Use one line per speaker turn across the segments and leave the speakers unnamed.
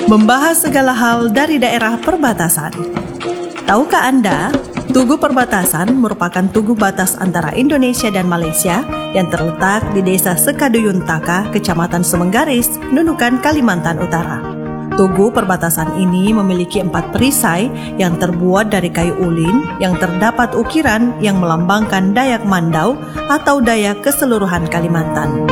membahas segala hal dari daerah perbatasan. Tahukah Anda, Tugu Perbatasan merupakan tugu batas antara Indonesia dan Malaysia yang terletak di Desa Sekaduyuntaka, Kecamatan Semenggaris, Nunukan, Kalimantan Utara. Tugu perbatasan ini memiliki 4 perisai yang terbuat dari kayu ulin yang terdapat ukiran yang melambangkan Dayak Mandau atau Dayak keseluruhan Kalimantan.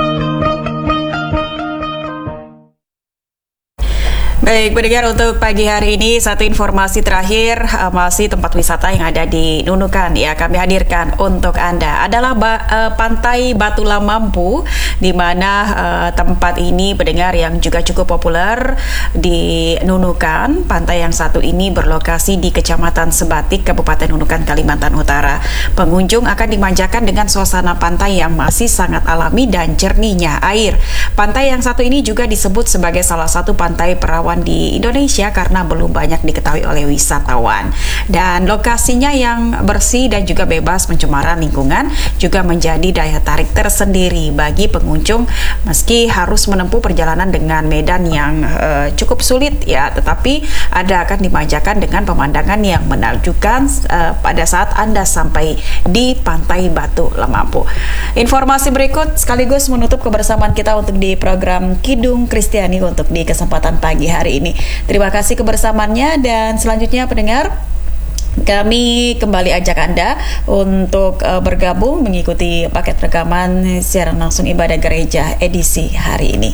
Baik, pendengar, untuk pagi hari ini satu informasi terakhir masih tempat wisata yang ada di Nunukan ya kami hadirkan untuk Anda adalah Pantai Batu Lamampu, di mana tempat ini pendengar yang juga cukup populer di Nunukan. Pantai yang satu ini berlokasi di Kecamatan Sebatik, Kabupaten Nunukan, Kalimantan Utara. Pengunjung akan dimanjakan dengan suasana pantai yang masih sangat alami dan jernihnya air. Pantai yang satu ini juga disebut sebagai salah satu pantai perawan di Indonesia karena belum banyak diketahui oleh wisatawan. Dan lokasinya yang bersih dan juga bebas pencemaran lingkungan juga menjadi daya tarik tersendiri bagi pengunjung meski harus menempuh perjalanan dengan medan yang cukup sulit ya, tetapi Anda akan dimanjakan dengan pemandangan yang menakjubkan pada saat Anda sampai di Pantai Batu Lamampu. Informasi berikut sekaligus menutup kebersamaan kita untuk di program Kidung Kristiani untuk di kesempatan pagi hari ini. Terima kasih kebersamaannya, dan selanjutnya pendengar, kami kembali ajak Anda untuk bergabung mengikuti paket rekaman siaran langsung ibadah gereja edisi hari ini.